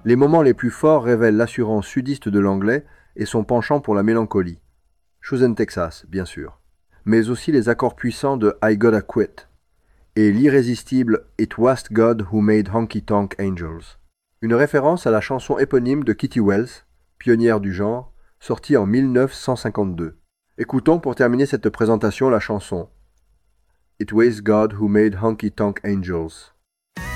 Les moments les plus forts révèlent l'assurance sudiste de l'anglais et son penchant pour la mélancolie. Chose in Texas, bien sûr. Mais aussi les accords puissants de I Gotta Quit et l'irrésistible It Was God Who Made Honky Tonk Angels. Une référence à la chanson éponyme de Kitty Wells, pionnière du genre, sortie en 1952. Écoutons pour terminer cette présentation la chanson It Was God Who Made Honky Tonk Angels.